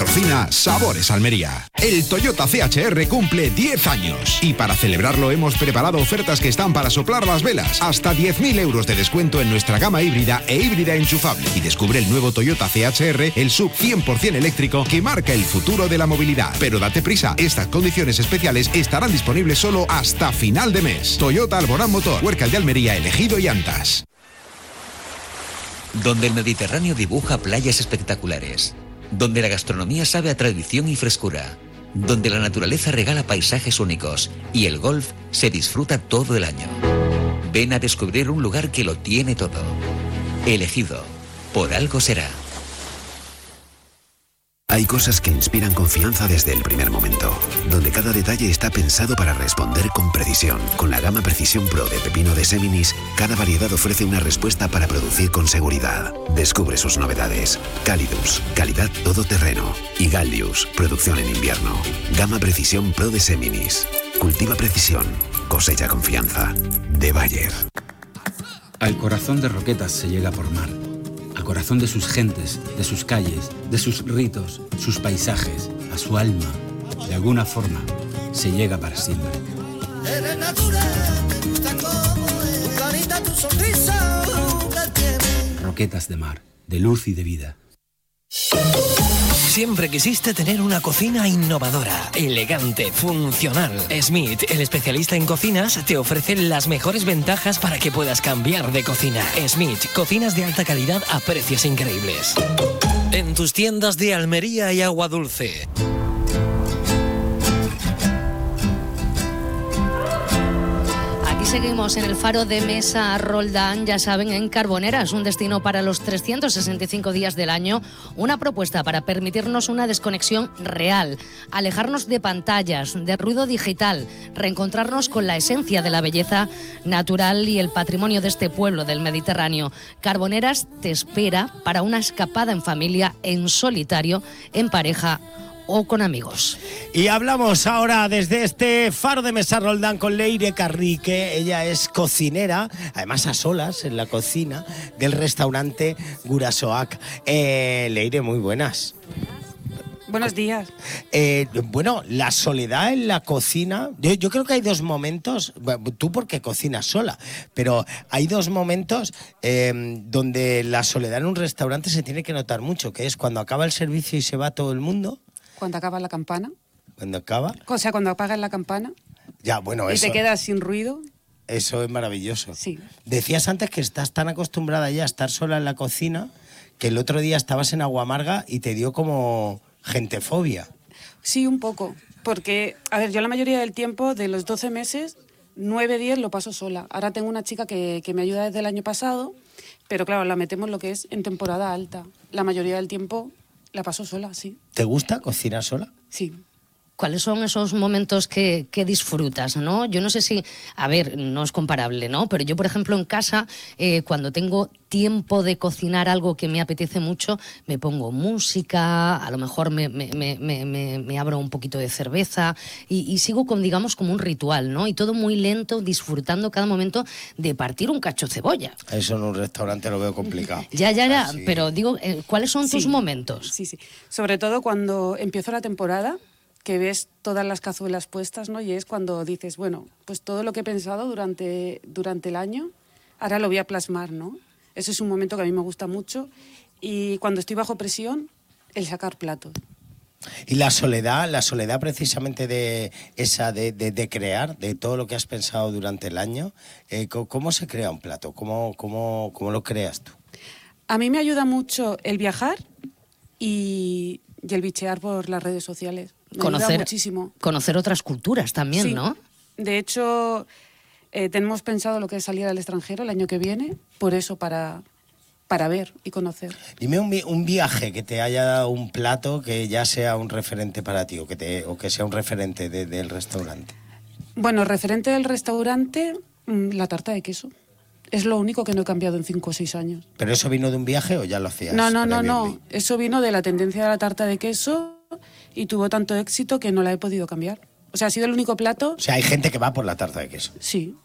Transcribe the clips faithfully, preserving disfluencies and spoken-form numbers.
patrocina Sabores Almería. El Toyota C H R cumple diez años y para celebrarlo hemos preparado ofertas que están para soplar las velas. Hasta diez mil euros de descuento en nuestra gama híbrida e híbrida enchufable. Y descubre el nuevo Toyota C H R, el sub cien por ciento eléctrico que marca el futuro de la movilidad. Pero date prisa, estas condiciones especiales estarán disponibles solo hasta final de mes. Toyota Alborán Motor, Huércal de Almería, Elegido y Antas. Donde el Mediterráneo dibuja playas espectaculares. Donde la gastronomía sabe a tradición y frescura. Donde la naturaleza regala paisajes únicos y el golf se disfruta todo el año. Ven a descubrir un lugar que lo tiene todo. Elegido, por algo será. Hay cosas que inspiran confianza desde el primer momento, donde cada detalle está pensado para responder con precisión. Con la gama Precisión Pro de pepino de Seminis, cada variedad ofrece una respuesta para producir con seguridad. Descubre sus novedades. Calidus, calidad todoterreno. Y Gallius, producción en invierno. Gama Precisión Pro de Seminis. Cultiva precisión, cosecha confianza. De Bayer. Al corazón de Roquetas se llega por mar. Al corazón de sus gentes, de sus calles, de sus ritos, sus paisajes, a su alma. De alguna forma, se llega para siempre. Eres natural, tan como es, tu carita, tu sonrisa, que tiene. Roquetas de mar, de luz y de vida. Siempre quisiste tener una cocina innovadora, elegante, funcional. Smith, el especialista en cocinas, te ofrece las mejores ventajas para que puedas cambiar de cocina. Smith, cocinas de alta calidad a precios increíbles. En tus tiendas de Almería y Agua Dulce. Seguimos en el Faro de Mesa Roldán, ya saben, en Carboneras, un destino para los trescientos sesenta y cinco días del año, una propuesta para permitirnos una desconexión real, alejarnos de pantallas, de ruido digital, reencontrarnos con la esencia de la belleza natural y el patrimonio de este pueblo del Mediterráneo. Carboneras te espera para una escapada en familia, en solitario, en pareja o con amigos. Y hablamos ahora desde este Faro de Mesa Roldán con Leire Carrique. Ella es cocinera, además a solas en la cocina del restaurante Gurasoak. Eh, Leire, muy buenas. Buenos días. Eh, bueno, la soledad en la cocina, yo, yo creo que hay dos momentos, tú porque cocinas sola, pero hay dos momentos eh, donde la soledad en un restaurante se tiene que notar mucho, que es cuando acaba el servicio y se va todo el mundo. Cuando acaba la campana. ¿Cuando acaba? O sea, cuando apagas la campana. Ya, bueno, y eso. Y te quedas sin ruido. Eso es maravilloso. Sí. Decías antes que estás tan acostumbrada ya a estar sola en la cocina que el otro día estabas en Aguamarga y te dio como gentefobia. Sí, un poco. Porque, a ver, yo la mayoría del tiempo, de los doce meses, nueve, diez lo paso sola. Ahora tengo una chica que, que me ayuda desde el año pasado, pero claro, la metemos lo que es en temporada alta. La mayoría del tiempo la paso sola, sí. ¿Te gusta cocinar sola? Sí. ¿Cuáles son esos momentos que, que disfrutas, no? Yo no sé si, a ver, no es comparable, ¿no? Pero yo, por ejemplo, en casa, eh, cuando tengo tiempo de cocinar algo que me apetece mucho, me pongo música, a lo mejor me, me, me, me, me abro un poquito de cerveza y, y sigo con, digamos, como un ritual, ¿no? Y todo muy lento, disfrutando cada momento de partir un cacho de cebolla. Eso en un restaurante lo veo complicado. Ya, ya, ya, Así. Pero digo, eh, ¿cuáles son sí, tus momentos? Sí, sí. Sobre todo cuando empiezo la temporada, que ves todas las cazuelas puestas, ¿no? Y es cuando dices, bueno, pues todo lo que he pensado durante, durante el año, ahora lo voy a plasmar, ¿no? Ese es un momento que a mí me gusta mucho. Y cuando estoy bajo presión, el sacar platos. Y la soledad, la soledad precisamente de esa, de, de, de crear, de todo lo que has pensado durante el año, eh, ¿cómo se crea un plato? ¿Cómo, cómo, cómo lo creas tú? A mí me ayuda mucho el viajar y, y el bichear por las redes sociales. Me conocer, muchísimo. Conocer otras culturas también, sí. ¿no? De hecho, eh, tenemos pensado lo que es salir al extranjero el año que viene, por eso, para, para ver y conocer. Dime un, un viaje que te haya dado un plato que ya sea un referente para ti o que, te, o que sea un referente de, del restaurante. Bueno, referente del restaurante, la tarta de queso. Es lo único que no he cambiado en cinco o seis años. ¿Pero eso vino de un viaje o ya lo hacías? No, no, no, no. Eso vino de la tendencia de la tarta de queso y tuvo tanto éxito que no la he podido cambiar. O sea, ha sido el único plato... O sea, hay gente que va por la tarta de queso. Sí.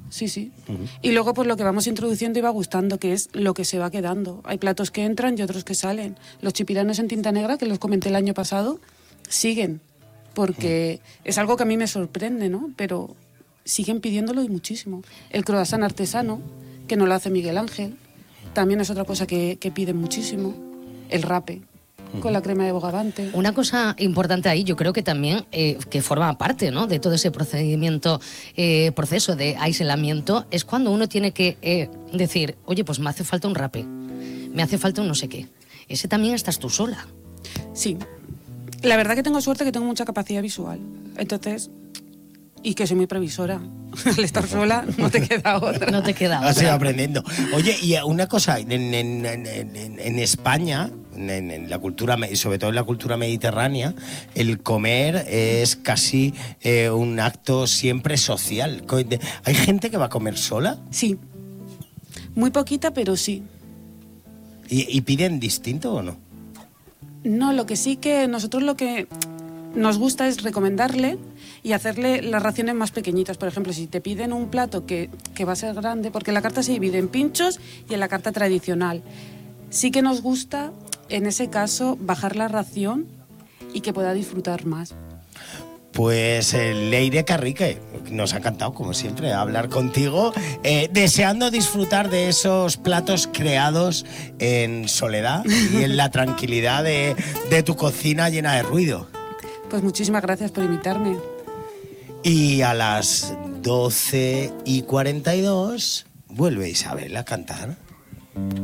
Sí, sí. Ujú. Y luego pues lo que vamos introduciendo y va gustando, que es lo que se va quedando. Hay platos que entran y otros que salen. Los chipiranos en tinta negra, que los comenté el año pasado, siguen, porque es algo que a mí me sorprende, ¿no? Pero siguen pidiéndolo y muchísimo. El croissant artesano, que no lo hace Miguel Ángel, también es otra cosa que, que piden muchísimo. El rape, con la crema de bogavante. Una cosa importante ahí, yo creo que también eh, que forma parte, ¿no?, de todo ese procedimiento, eh, proceso de aislamiento, es cuando uno tiene que eh, decir, oye, pues me hace falta un rape, me hace falta un no sé qué. Ese también estás tú sola. Sí. La verdad que tengo suerte que tengo mucha capacidad visual. Entonces, y que soy muy previsora. Al estar sola no te queda otra. No te queda Has ido otra. aprendiendo. Oye, y una cosa, en, en- en- en- en España, en, en la cultura, me- sobre todo en la cultura mediterránea, el comer es casi eh, un acto siempre social. Co- de- ¿Hay gente que va a comer sola? Sí. Muy poquita, pero sí. ¿Y, y piden distinto o no? No, lo que sí que nosotros lo que nos gusta es recomendarle y hacerle las raciones más pequeñitas. Por ejemplo, si te piden un plato que, que va a ser grande, porque la carta se divide en pinchos y en la carta tradicional. Sí que nos gusta, en ese caso, bajar la ración y que pueda disfrutar más. Pues eh, Leire Carrique, nos ha encantado, como siempre, hablar contigo, eh, deseando disfrutar de esos platos creados en soledad y en la tranquilidad de, de tu cocina llena de ruido. Pues muchísimas gracias por invitarme. Y a las doce y cuarenta y dos vuelve Isabel a cantar.